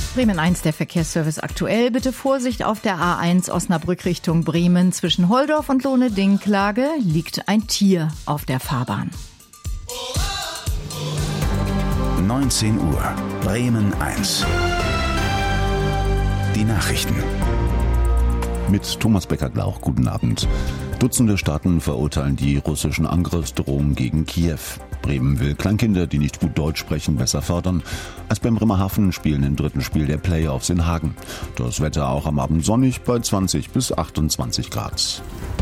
Bremen 1, der Verkehrsservice aktuell. Bitte Vorsicht auf der A1 Osnabrück Richtung Bremen. Zwischen Holdorf und Lohne-Dinklage liegt ein Tier auf der Fahrbahn. 19 Uhr, Bremen 1. Die Nachrichten. Mit Thomas Becker-Glauch, guten Abend. Dutzende Staaten verurteilen die russischen Angriffsdrohungen gegen Kiew. Bremen will Kleinkinder, die nicht gut Deutsch sprechen, besser fördern. Eisbären Bremerhaven spielen im dritten Spiel der Playoffs in Hagen. Das Wetter auch am Abend sonnig bei 20 bis 28 Grad.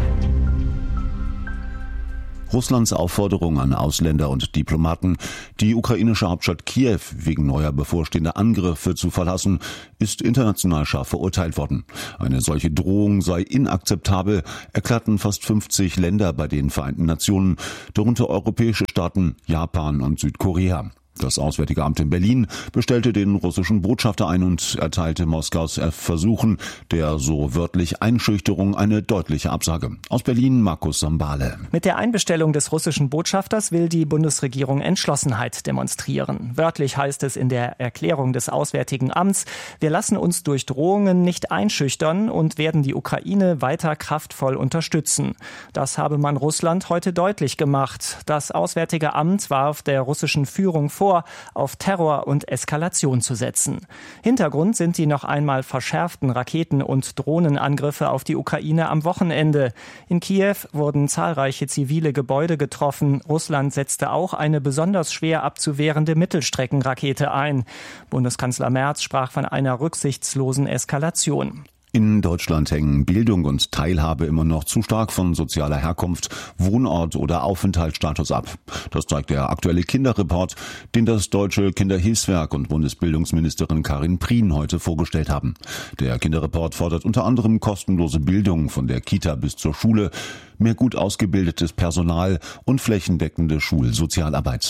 Russlands Aufforderung an Ausländer und Diplomaten, die ukrainische Hauptstadt Kiew wegen neuer bevorstehender Angriffe zu verlassen, ist international scharf verurteilt worden. Eine solche Drohung sei inakzeptabel, erklärten fast 50 Länder bei den Vereinten Nationen, darunter europäische Staaten, Japan und Südkorea. Das Auswärtige Amt in Berlin bestellte den russischen Botschafter ein und erteilte Moskaus Versuchen der so wörtlich Einschüchterung eine deutliche Absage. Aus Berlin Markus Sambale. Mit der Einbestellung des russischen Botschafters will die Bundesregierung Entschlossenheit demonstrieren. Wörtlich heißt es in der Erklärung des Auswärtigen Amts: Wir lassen uns durch Drohungen nicht einschüchtern und werden die Ukraine weiter kraftvoll unterstützen. Das habe man Russland heute deutlich gemacht. Das Auswärtige Amt warf der russischen Führung vor, auf Terror und Eskalation zu setzen. Hintergrund sind die noch einmal verschärften Raketen- und Drohnenangriffe auf die Ukraine am Wochenende. In Kiew wurden zahlreiche zivile Gebäude getroffen. Russland setzte auch eine besonders schwer abzuwehrende Mittelstreckenrakete ein. Bundeskanzler Merz sprach von einer rücksichtslosen Eskalation. In Deutschland hängen Bildung und Teilhabe immer noch zu stark von sozialer Herkunft, Wohnort oder Aufenthaltsstatus ab. Das zeigt der aktuelle Kinderreport, den das Deutsche Kinderhilfswerk und Bundesbildungsministerin Karin Prien heute vorgestellt haben. Der Kinderreport fordert unter anderem kostenlose Bildung von der Kita bis zur Schule, mehr gut ausgebildetes Personal und flächendeckende Schulsozialarbeit.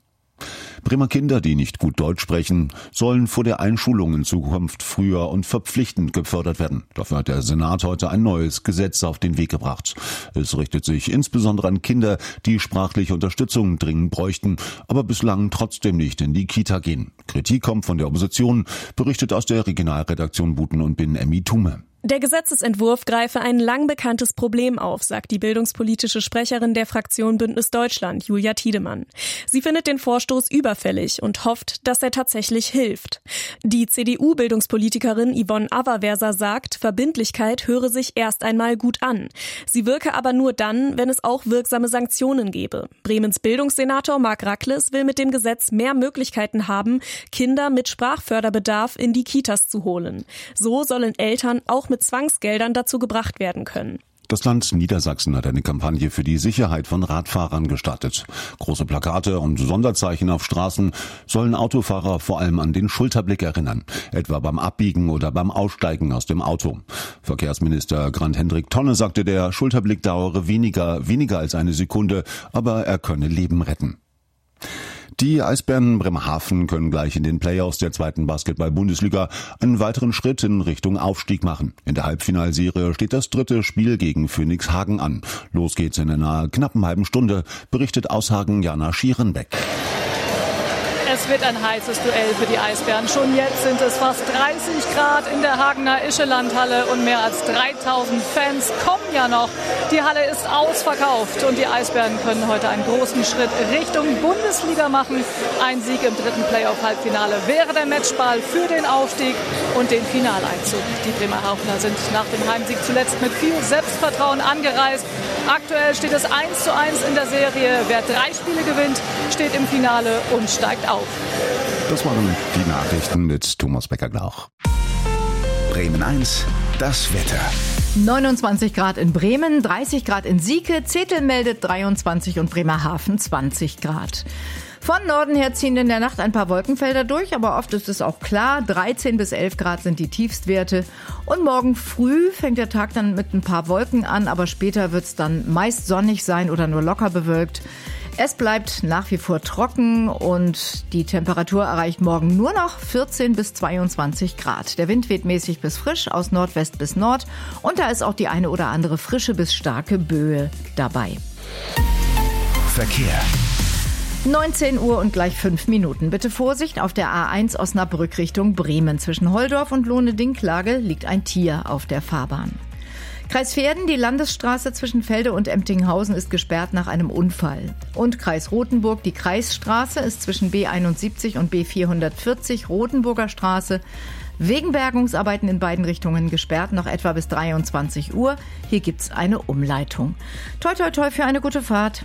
Bremer Kinder, die nicht gut Deutsch sprechen, sollen vor der Einschulung in Zukunft früher und verpflichtend gefördert werden. Dafür hat der Senat heute ein neues Gesetz auf den Weg gebracht. Es richtet sich insbesondere an Kinder, die sprachliche Unterstützung dringend bräuchten, aber bislang trotzdem nicht in die Kita gehen. Kritik kommt von der Opposition, berichtet aus der Regionalredaktion Buten und Bin Emmy Thume. Der Gesetzesentwurf greife ein lang bekanntes Problem auf, sagt die bildungspolitische Sprecherin der Fraktion Bündnis Deutschland, Julia Tiedemann. Sie findet den Vorstoß überfällig und hofft, dass er tatsächlich hilft. Die CDU-Bildungspolitikerin Yvonne Averwerser sagt, Verbindlichkeit höre sich erst einmal gut an. Sie wirke aber nur dann, wenn es auch wirksame Sanktionen gäbe. Bremens Bildungssenator Marc Rackles will mit dem Gesetz mehr Möglichkeiten haben, Kinder mit Sprachförderbedarf in die Kitas zu holen. So sollen Eltern auch mit Zwangsgeldern dazu gebracht werden können. Das Land Niedersachsen hat eine Kampagne für die Sicherheit von Radfahrern gestartet. Große Plakate und Sonderzeichen auf Straßen sollen Autofahrer vor allem an den Schulterblick erinnern, etwa beim Abbiegen oder beim Aussteigen aus dem Auto. Verkehrsminister Grant-Hendrik Tonne sagte, der Schulterblick dauere weniger als eine Sekunde, aber er könne Leben retten. Die Eisbären Bremerhaven können gleich in den Playoffs der zweiten Basketball-Bundesliga einen weiteren Schritt in Richtung Aufstieg machen. In der Halbfinalserie steht das dritte Spiel gegen Phoenix Hagen an. Los geht's in einer knappen halben Stunde, berichtet aus Hagen Jana Schierenbeck. Es wird ein heißes Duell für die Eisbären. Schon jetzt sind es fast 30 Grad in der Hagener Ischelandhalle und mehr als 3000 Fans kommen ja noch. Die Halle ist ausverkauft und die Eisbären können heute einen großen Schritt Richtung Bundesliga machen. Ein Sieg im dritten Playoff-Halbfinale wäre der Matchball für den Aufstieg und den Finaleinzug. Die Bremerhavener sind nach dem Heimsieg zuletzt mit viel Selbstvertrauen angereist. Aktuell steht es 1:1 in der Serie. Wer 3 Spiele gewinnt, steht im Finale und steigt auf. Das waren die Nachrichten mit Thomas Becker-Glauch. Bremen 1, das Wetter. 29 Grad in Bremen, 30 Grad in Sieke, Zetel meldet 23 und Bremerhaven 20 Grad. Von Norden her ziehen in der Nacht ein paar Wolkenfelder durch, aber oft ist es auch klar. 13 bis 11 Grad sind die Tiefstwerte. Und morgen früh fängt der Tag dann mit ein paar Wolken an, aber später wird es dann meist sonnig sein oder nur locker bewölkt. Es bleibt nach wie vor trocken und die Temperatur erreicht morgen nur noch 14 bis 22 Grad. Der Wind weht mäßig bis frisch aus Nordwest bis Nord und da ist auch die eine oder andere frische bis starke Böe dabei. Verkehr. 19 Uhr und gleich 5 Minuten. Bitte Vorsicht auf der A1 Osnabrück Richtung Bremen. Zwischen Holdorf und Lohne-Dinklage liegt ein Tier auf der Fahrbahn. Kreis Verden, die Landesstraße zwischen Felde und Emptinghausen ist gesperrt nach einem Unfall. Und Kreis Rothenburg, die Kreisstraße ist zwischen B71 und B440 Rothenburger Straße wegen Bergungsarbeiten in beiden Richtungen gesperrt, noch etwa bis 23 Uhr. Hier gibt's eine Umleitung. Toi toi toi für eine gute Fahrt.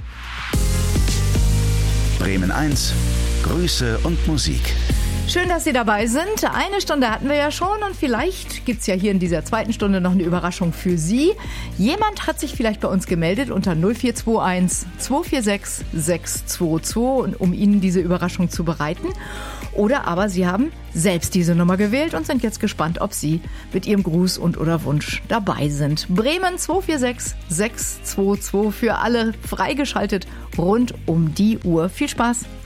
Bremen 1, Grüße und Musik. Schön, dass Sie dabei sind. Eine Stunde hatten wir ja schon und vielleicht gibt's ja hier in dieser zweiten Stunde noch eine Überraschung für Sie. Jemand hat sich vielleicht bei uns gemeldet unter 0421 246 622, um Ihnen diese Überraschung zu bereiten. Oder aber Sie haben selbst diese Nummer gewählt und sind jetzt gespannt, ob Sie mit Ihrem Gruß und oder Wunsch dabei sind. Bremen 246 622 für alle freigeschaltet rund um die Uhr. Viel Spaß!